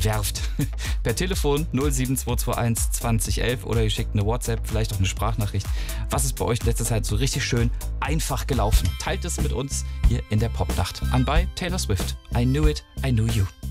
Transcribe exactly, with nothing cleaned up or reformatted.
werft. Per Telefon null sieben zwei zwei eins zwanzig elf oder ihr schickt eine WhatsApp, vielleicht auch eine Sprachnachricht. Was ist bei euch in letzter Zeit so richtig schön einfach gelaufen? Teilt es mit uns hier in der Popnacht. Anbei Taylor Swift. I knew it, I knew you.